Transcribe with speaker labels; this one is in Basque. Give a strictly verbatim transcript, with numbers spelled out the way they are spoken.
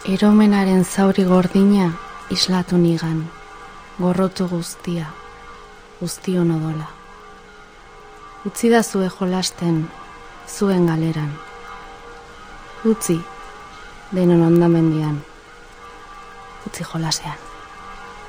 Speaker 1: Eromenaren zauri gordina islatu nigan, gorrotu guztia, guztion odola. Utzi da zue jolasten, zuen galeran. Utzi, denon ondamendian, utzi jolasean.